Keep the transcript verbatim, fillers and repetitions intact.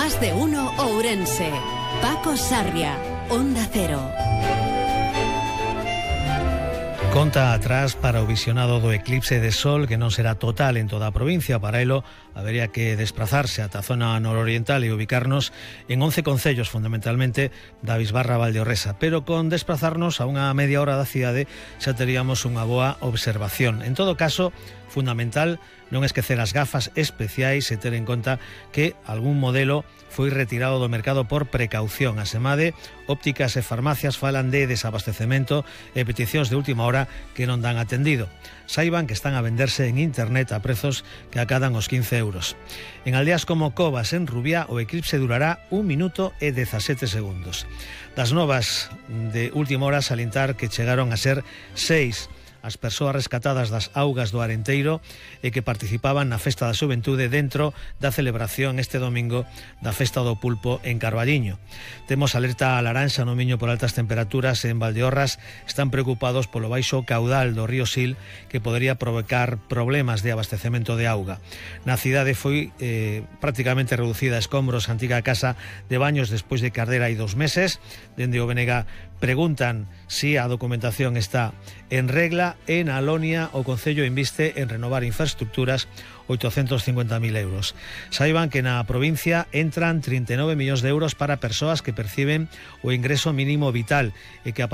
Más de uno Ourense. Paco Sarria, Onda Cero. Conta atrás para o visionado do eclipse de sol, que non será total en toda a provincia. Para elo habería que desplazarse ata a zona nororiental e ubicarnos en once concellos, fundamentalmente da Bisbarra Valdeorresa, pero con desplazarnos a unha media hora da cidade xa teríamos unha boa observación. En todo caso, fundamental non esquecer as gafas especiais e ter en conta que algún modelo foi retirado do mercado por precaución. Asemade, ópticas e farmacias falan de desabastecemento e peticións de última hora que non dan atendido. Saiban que están a venderse en internet a prezos que acadan os quince euros. En aldeas como Covas, en Rubiá, o eclipse durará un minuto e dezasete segundos. Das novas de última hora, salientar que chegaron a ser seis as persoas rescatadas das augas do Arenteiro e que participaban na Festa da Xuventude dentro da celebración este domingo da Festa do Pulpo en Carballiño. Temos alerta a laranxa no Miño por altas temperaturas. En Valdeorras están preocupados polo baixo caudal do río Sil, que podería provocar problemas de abastecemento de auga. Na cidade foi eh, prácticamente reducida a escombros a antiga casa de baños despois de que ardera hai dos meses. Dende o B N G preguntan si a documentación está en regla. En Alonia, o Concello inviste en renovar infraestructuras oitocentos cincuenta mil euros. Saiban que na provincia entran trinta e nove millóns de euros para persoas que perciben o ingreso mínimo vital e que a